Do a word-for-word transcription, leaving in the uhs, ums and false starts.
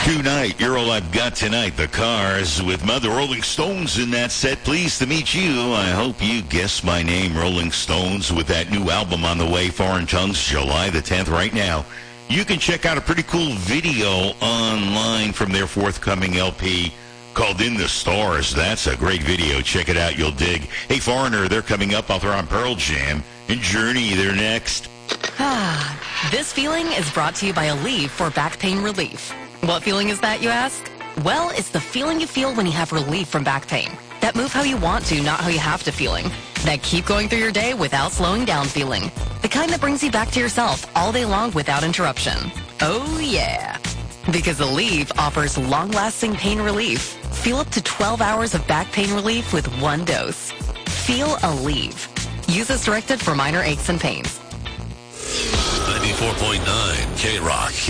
Tonight, You're All I've Got Tonight, The Cars, with Mother Rolling Stones in that set. Pleased to meet you. I hope you guessed my name, Rolling Stones, with that new album on the way, Foreign Tongues, July the tenth, right now. You can check out a pretty cool video online from their forthcoming L P called In the Stars. That's a great video. Check it out. You'll dig. Hey, Foreigner, they're coming up. I'll throw on Pearl Jam. And Journey, they're next. Ah, this feeling is brought to you by Aleve for back pain relief. What feeling is that, you ask? Well, it's the feeling you feel when you have relief from back pain. That move how you want to, not how you have to feeling. That keep going through your day without slowing down feeling. The kind that brings you back to yourself all day long without interruption. Oh, yeah. Because Aleve offers long-lasting pain relief. Feel up to twelve hours of back pain relief with one dose. Feel Aleve. Use as directed for minor aches and pains. ninety-four point nine K-Rock.